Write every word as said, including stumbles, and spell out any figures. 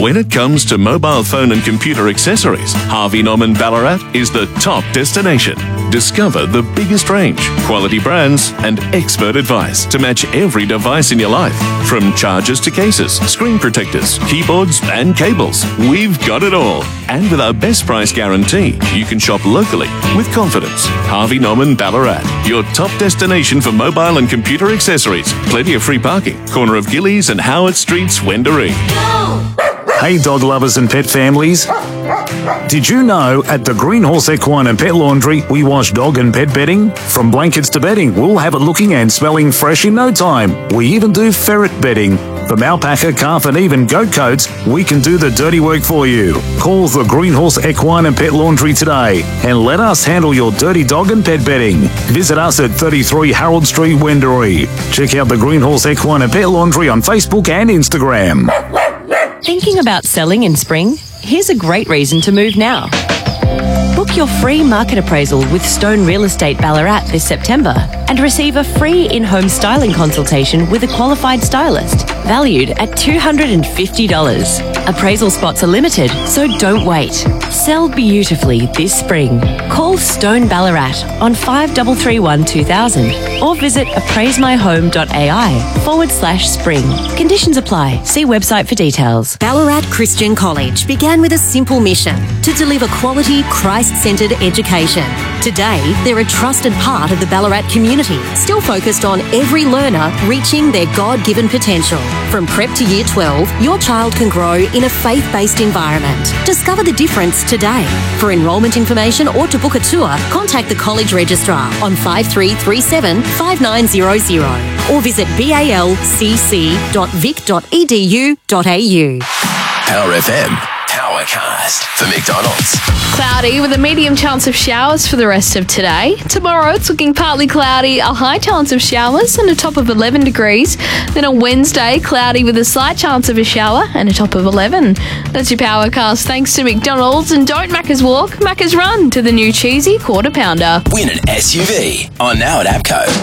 When it comes to mobile phone and computer accessories, Harvey Norman Ballarat is the top destination. Discover the biggest range, quality brands, and expert advice to match every device in your life. From chargers to cases, screen protectors, keyboards, and cables, we've got it all. And with our best price guarantee, you can shop locally with confidence. Harvey Norman Ballarat, your top destination for mobile and computer accessories. Plenty of free parking. Corner of Gillies and Howard Streets, Wendouree. Hey dog lovers and pet families. Did you know at the Green Horse Equine and Pet Laundry we wash dog and pet bedding? From blankets to bedding, we'll have it looking and smelling fresh in no time. We even do ferret bedding. From alpaca, calf and even goat coats, we can do the dirty work for you. Call the Green Horse Equine and Pet Laundry today and let us handle your dirty dog and pet bedding. Visit us at thirty-three Harold Street, Wendouree. Check out the Green Horse Equine and Pet Laundry on Facebook and Instagram. Thinking about selling in spring? Here's a great reason to move now. Book your free market appraisal with Stone Real Estate Ballarat this September and receive a free in-home styling consultation with a qualified stylist, valued at two hundred fifty dollars. Appraisal spots are limited, so don't wait. Sell beautifully this spring. Call Stone Ballarat on five three three one two thousand or visit appraisemyhome.ai forward slash spring. Conditions apply. See website for details. Ballarat Christian College began with a simple mission to deliver quality, Christ-centred education. Today, they're a trusted part of the Ballarat community, still focused on every learner reaching their God-given potential. From prep to year twelve, your child can grow in a faith-based environment. Discover the difference today. For enrolment information or to book a tour, contact the College Registrar on five three three seven five nine zero zero or visit balcc dot vic dot e d u dot a u. Power F M. Powercast for McDonald's. Cloudy with a medium chance of showers for the rest of today. Tomorrow it's looking partly cloudy, a high chance of showers and a top of eleven degrees. Then on Wednesday, cloudy with a slight chance of a shower and a top of eleven. That's your Powercast thanks to McDonald's, and don't Macca's walk, Macca's run to the new cheesy quarter pounder. Win an S U V on Now at APCO.